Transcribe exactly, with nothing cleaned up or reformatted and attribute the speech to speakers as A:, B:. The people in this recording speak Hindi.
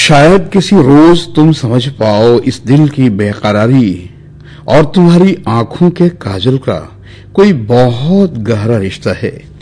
A: शायद किसी रोज तुम समझ पाओ इस दिल की बेकरारी और तुम्हारी आंखों के काजल का कोई बहुत गहरा रिश्ता है।